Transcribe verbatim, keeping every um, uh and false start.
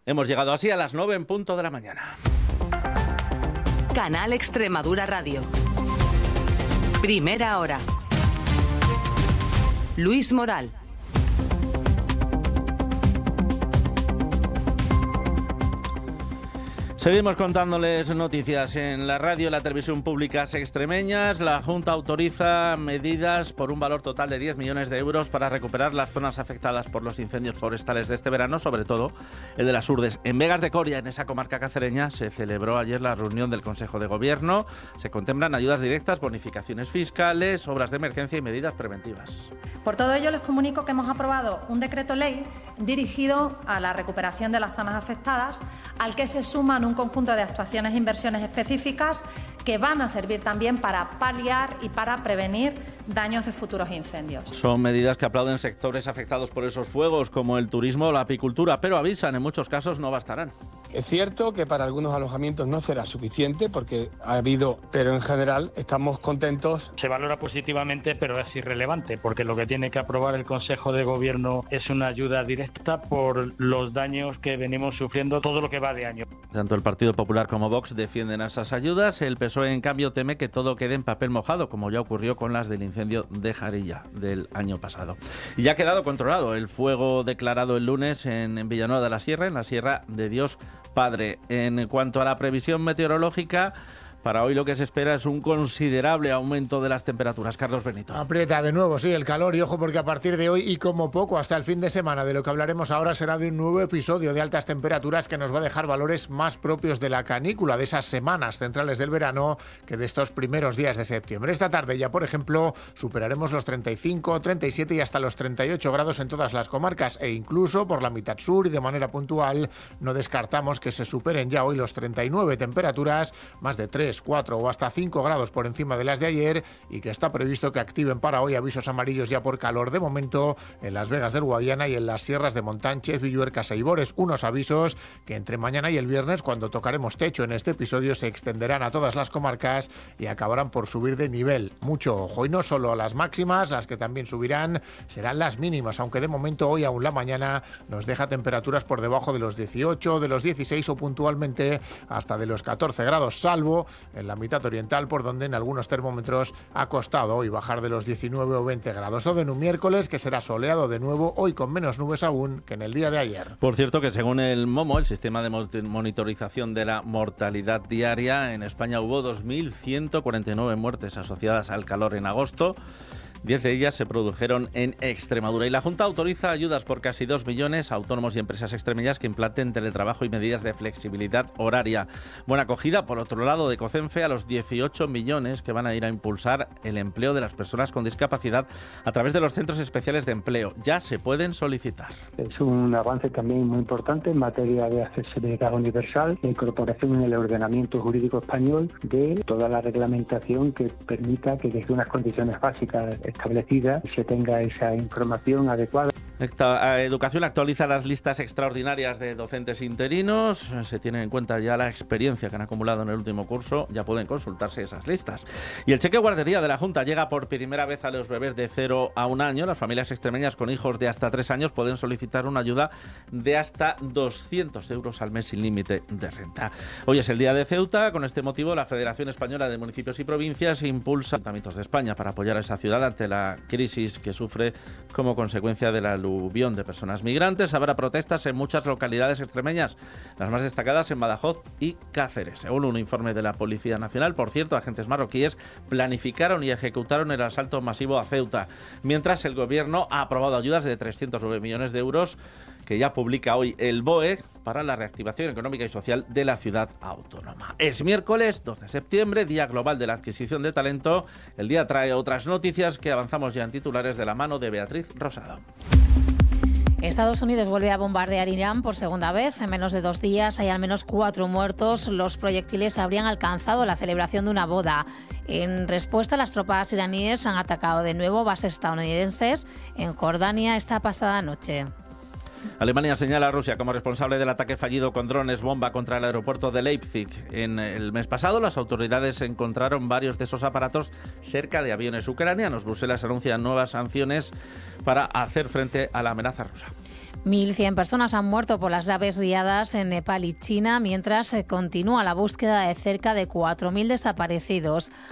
Hemos llegado así a las nueve en punto de la mañana. Canal Extremadura Radio. Primera hora. Luis Moral. Seguimos contándoles noticias en la radio y la televisión públicas extremeñas. La Junta autoriza medidas por un valor total de diez millones de euros para recuperar las zonas afectadas por los incendios forestales de este verano, sobre todo el de las Urdes. En Vegas de Coria, en esa comarca cacereña, se celebró ayer la reunión del Consejo de Gobierno. Se contemplan ayudas directas, bonificaciones fiscales, obras de emergencia y medidas preventivas. Por todo ello, les comunico que hemos aprobado un decreto ley dirigido a la recuperación de las zonas afectadas, al que se suman un conjunto de actuaciones e inversiones específicas que van a servir también para paliar y para prevenir daños de futuros incendios. Son medidas que aplauden sectores afectados por esos fuegos, como el turismo o la apicultura, pero avisan, en muchos casos no bastarán. Es cierto que para algunos alojamientos no será suficiente, porque ha habido, pero en general estamos contentos. Se valora positivamente, pero es irrelevante, porque lo que tiene que aprobar el Consejo de Gobierno es una ayuda directa por los daños que venimos sufriendo todo lo que va de año. Tanto el Partido Popular como Vox defienden esas ayudas. El P S O E, en cambio, teme que todo quede en papel mojado, como ya ocurrió con las del incendio de Jarilla del año pasado. Y ya ha quedado controlado el fuego declarado el lunes en, en Villanueva de la Sierra, en la Sierra de Dios Padre. En cuanto a la previsión meteorológica, para hoy lo que se espera es un considerable aumento de las temperaturas. Carlos Benito. Aprieta de nuevo, sí, el calor, y ojo, porque a partir de hoy y como poco hasta el fin de semana, de lo que hablaremos ahora será de un nuevo episodio de altas temperaturas que nos va a dejar valores más propios de la canícula, de esas semanas centrales del verano, que de estos primeros días de septiembre. Esta tarde ya, por ejemplo, superaremos los treinta y cinco, treinta y siete y hasta los treinta y ocho grados en todas las comarcas, e incluso por la mitad sur y de manera puntual no descartamos que se superen ya hoy los treinta y nueve, temperaturas más de tres, cuatro o hasta cinco grados por encima de las de ayer, y que está previsto que activen para hoy avisos amarillos ya por calor de momento en Las Vegas del Guadiana y en las sierras de Montánchez, Villuercas e Ibores. Unos avisos que entre mañana y el viernes, cuando tocaremos techo en este episodio, se extenderán a todas las comarcas y acabarán por subir de nivel. Mucho ojo, y no solo las máximas, las que también subirán serán las mínimas, aunque de momento hoy aún la mañana nos deja temperaturas por debajo de los dieciocho, de los dieciséis o puntualmente hasta de los catorce grados, salvo en la mitad oriental, por donde en algunos termómetros ha costado hoy bajar de los diecinueve o veinte grados. Todo en un miércoles que será soleado de nuevo, hoy con menos nubes aún que en el día de ayer. Por cierto, que según el MOMO, el sistema de monitorización de la mortalidad diaria, en España hubo dos mil ciento cuarenta y nueve muertes asociadas al calor en agosto. Diez de ellas se produjeron en Extremadura. Y la Junta autoriza ayudas por casi dos millones a autónomos y empresas extremeñas que implanten teletrabajo y medidas de flexibilidad horaria. Buena acogida, por otro lado, de COCENFE a los dieciocho millones que van a ir a impulsar el empleo de las personas con discapacidad a través de los centros especiales de empleo. Ya se pueden solicitar. Es un avance también muy importante en materia de accesibilidad universal, la incorporación en el ordenamiento jurídico español de toda la reglamentación que permita que desde unas condiciones básicas establecida se tenga esa información adecuada. Esta Educación actualiza las listas extraordinarias de docentes interinos. Se tiene en cuenta ya la experiencia que han acumulado en el último curso. Ya pueden consultarse esas listas. Y el cheque guardería de la Junta llega por primera vez a los bebés de cero a un año. Las familias extremeñas con hijos de hasta tres años pueden solicitar una ayuda de hasta doscientos euros al mes sin límite de renta. Hoy es el día de Ceuta. Con este motivo, la Federación Española de Municipios y Provincias impulsa ayuntamientos de España para apoyar a esa ciudad ante la crisis que sufre como consecuencia de la aluvión de personas migrantes. Habrá protestas en muchas localidades extremeñas, las más destacadas en Badajoz y Cáceres. Según un informe de la Policía Nacional, por cierto, agentes marroquíes planificaron y ejecutaron el asalto masivo a Ceuta, mientras el gobierno ha aprobado ayudas de trescientos nueve millones de euros que ya publica hoy el B O E para la reactivación económica y social de la ciudad autónoma. Es miércoles dos de septiembre, Día Global de la Adquisición de Talento. El día trae otras noticias que avanzamos ya en titulares de la mano de Beatriz Rosado. Estados Unidos vuelve a bombardear Irán por segunda vez. En menos de dos días hay al menos cuatro muertos. Los proyectiles habrían alcanzado la celebración de una boda. En respuesta, las tropas iraníes han atacado de nuevo bases estadounidenses en Jordania esta pasada noche. Alemania señala a Rusia como responsable del ataque fallido con drones bomba contra el aeropuerto de Leipzig. En el mes pasado, las autoridades encontraron varios de esos aparatos cerca de aviones ucranianos. Bruselas anuncia nuevas sanciones para hacer frente a la amenaza rusa. mil cien personas han muerto por las graves riadas en Nepal y China, mientras continúa la búsqueda de cerca de cuatro mil desaparecidos.